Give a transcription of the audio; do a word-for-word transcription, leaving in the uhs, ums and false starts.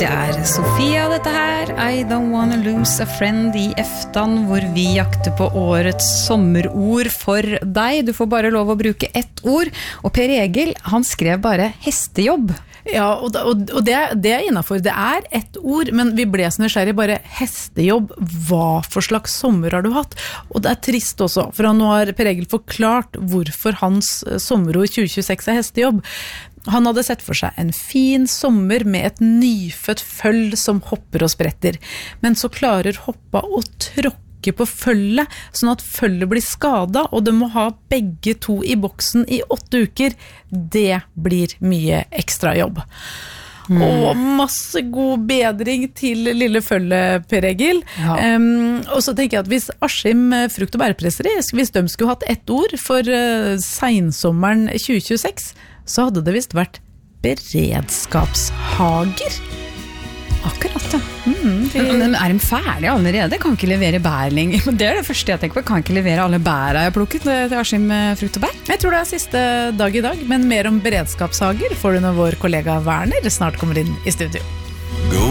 Det er Sofia dette her, I don't wanna lose a friend i Eftan, hvor vi jakter på årets sommerord for deg. Du får bare lov å bruke ett ord, og Per Egil, han skrev bare hestejobb. Ja, og, og, og det, det er innenfor. Det er ett ord, men vi ble så nysgjerrig bare hestejobb. Hva for slags sommer har du hatt? Og det er trist også, for nå har Per Egil forklart hvorfor hans sommerord tjue tjueseks er hestejobb. Han hadde sett for seg en fin sommer med et nyfødt føll som hopper og spretter, men så klarer hoppa å tråkke på føllet, sånn at føllet blir skadet, og det må ha begge to i boksen i åtte uker. Det blir mye ekstra jobb. Mm. Og masse god bedring til lille følget, Per Egil. Ja. Um, og så tenker jeg at hvis Askim frukt- og bærpresseri, hvis de skulle hatt ett ord for uh, sensommeren tjue tjueseks, så hadde det vist vært beredskapshager. Akkurat, ja. Mm, vi... Men er de ferdige allerede? Kan ikke levere bær lenger. Det er det første jeg tenker på. Kan ikke levere alle bæra jeg har plukket til Askim frukt og bær? Jeg tror det er siste dag i dag, men mer om beredskapshager får du når vår kollega Werner snart kommer inn i studio.